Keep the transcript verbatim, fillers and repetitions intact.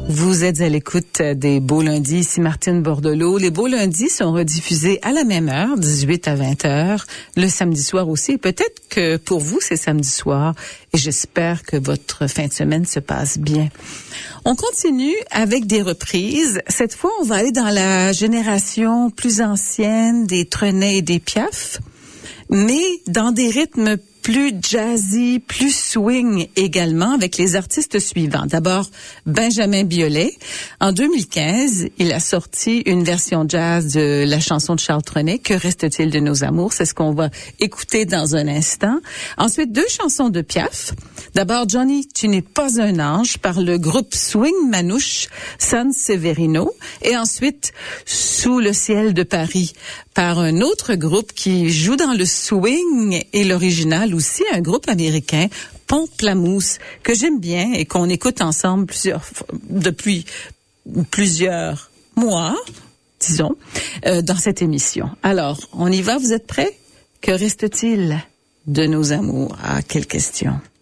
Vous êtes à l'écoute des Beaux Lundis, ici Martine Bordelot. Les Beaux Lundis sont rediffusés à la même heure, dix-huit à vingt heures, le samedi soir aussi. Et peut-être que pour vous, c'est samedi soir et j'espère que votre fin de semaine se passe bien. On continue avec des reprises. Cette fois, on va aller dans la génération plus ancienne des Trenet et des Piaf, mais dans des rythmes plus jazzy, plus swing également, avec les artistes suivants. D'abord, Benjamin Biolay. En deux mille quinze, il a sorti une version jazz de la chanson de Charles Trenet, Que reste-t-il de nos amours? C'est ce qu'on va écouter dans un instant. Ensuite, deux chansons de Piaf. D'abord, Johnny, tu n'es pas un ange, par le groupe Swing Manouche, San Severino. Et ensuite, Sous le ciel de Paris, par un autre groupe qui joue dans le swing et l'original aussi, un groupe américain, Pomplamoose, que j'aime bien et qu'on écoute ensemble plusieurs depuis plusieurs mois, disons, euh, dans cette émission. Alors, on y va, vous êtes prêts? Que reste-t-il de nos amours? Ah, quelle question!